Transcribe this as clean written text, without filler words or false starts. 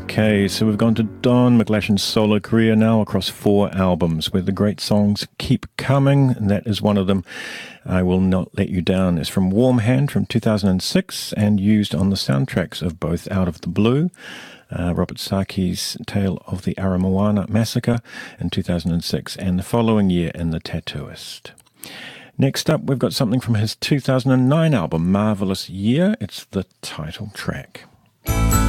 Okay, so we've gone to Don McGlashan's solo career now across 4 albums where the great songs keep coming, and that is one of them. I Will Not Let You Down is from Warm Hand from 2006 and used on the soundtracks of both Out of the Blue, Robert Saki's Tale of the Aramoana Massacre in 2006, and the following year in The Tattooist. Next up, we've got something from his 2009 album, Marvelous Year. It's the title track.